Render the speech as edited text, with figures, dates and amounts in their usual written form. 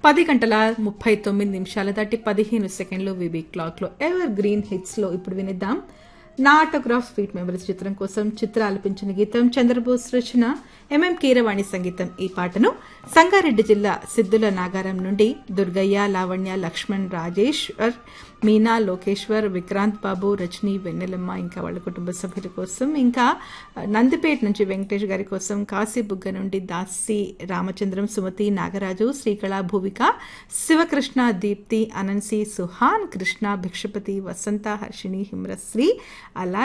10 గంటల 39 నిమిషాలు దాటి 15 సెకండ్లు విబీ క్లాక్ లో ఎవర్ గ్రీన్ హిట్స్ లో ఇప్పుడు వినిద్దాం నా ఆటోగ్రాఫ్ స్వీట్ మెమరీస్ చిత్రం కోసం చిత్ర ఆలపించిన గీతం చంద్రబోస్ రచన ఎంఎం కీరవాణి సంగీతం. ఈ పాటను సంగారెడ్డి జిల్లా సిద్దుల నాగారం నుండి దుర్గయ్య, లావణ్య, లక్ష్మణ్, రాజేశ్వర్, మీనా, లోకేశ్వర్, విక్రాంత్ బాబు, రజనీ, వెన్నెలమ్మ ఇంకా వాళ్ళ కుటుంబ సభ్యుల కోసం, ఇంకా నందిపేట నుంచి వెంకటేష్ గారి కోసం, కాశీబుగ్గ నుండి దాసి రామచంద్రం, సుమతి, నాగరాజు, శ్రీకళ, భూవిక, శివకృష్ణ, దీప్తి, అనంసి, సుహాన్, కృష్ణ, భిక్షపతి, వసంత, హర్షిణి, హిమ్రశ్రీ, అలా